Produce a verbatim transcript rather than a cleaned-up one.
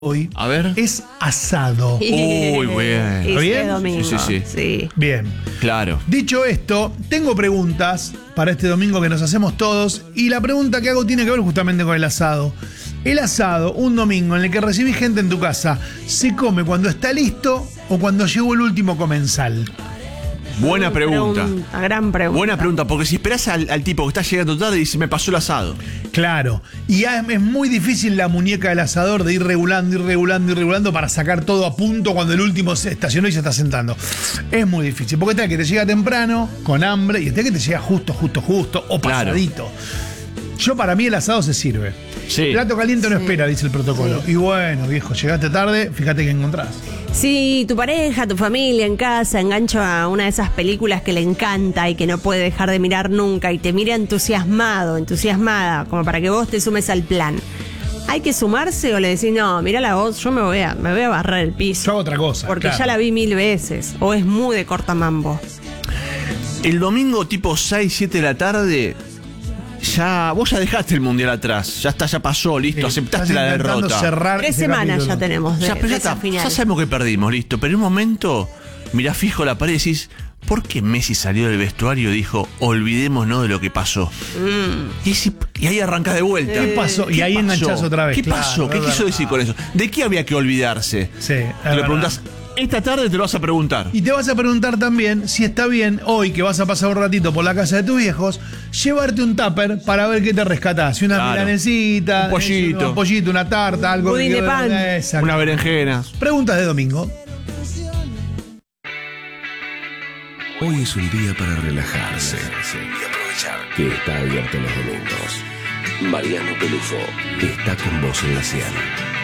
hoy A ver. es asado. Uy, bien. ¿Está bien? Domingo. Sí, sí, sí. Sí. Bien. Claro. Dicho esto, tengo preguntas para este domingo que nos hacemos todos. Y la pregunta que hago tiene que ver justamente con el asado. El asado, un domingo en el que recibís gente en tu casa, ¿se come cuando está listo o cuando llegó el último comensal? Buena pregunta. Pregunta, gran pregunta. Buena pregunta, porque si esperás al, al tipo que está llegando tarde y dice, me pasó el asado. Claro. Y es, es muy difícil la muñeca del asador de ir regulando, ir regulando, ir regulando para sacar todo a punto cuando el último se estacionó y se está sentando. Es muy difícil. Porque está el que te llega temprano, con hambre, y está el que te llega justo, justo, justo, o Claro. pasadito. Yo, para mí, el asado se sirve. Sí. Plato caliente no Sí. espera, dice el protocolo. Sí. Y bueno, viejo, llegaste tarde, fíjate qué encontrás. Si tu pareja, tu familia en casa engancha a una de esas películas que le encanta y que no puede dejar de mirar nunca y te mira entusiasmado, entusiasmada, como para que vos te sumes al plan, ¿hay que sumarse o le decís, no, mira la voz, yo me voy a, me voy a barrer el piso? Yo hago otra cosa. Porque claro. ya la vi mil veces. O es muy de cortamambo. El domingo tipo seis, siete de la tarde, ya vos ya dejaste el mundial atrás. Ya está, ya pasó, listo, Sí, aceptaste estás la intentando derrota. cerrar Tres ese semanas capítulo. ya tenemos de, Ya, pero de ya, esa está, final. ya sabemos que perdimos, listo. Pero en un momento, mirá fijo la pared y decís, ¿por qué Messi salió del vestuario y dijo, olvidémonos de lo que pasó? Mm. Y, si- y ahí arrancás de vuelta. ¿Qué pasó? Y ¿Qué ahí pasó? enganchás otra vez. ¿Qué Claro, pasó? ¿Qué es quiso verdad. decir con eso? ¿De qué había que olvidarse? Sí, es Te lo verdad. preguntás. Esta tarde te lo vas a preguntar. Y te vas a preguntar también si está bien, hoy que vas a pasar un ratito por la casa de tus viejos, llevarte un tupper para ver qué te rescatás. Si una Claro. milanesita, Un pollito. un pollito, una tarta, algo Budín que de pan. Esa. Una berenjena. Preguntas de domingo. Hoy es un día para relajarse y aprovechar que está abierto los domingos. Mariano Pelufo está con vos en la sierra.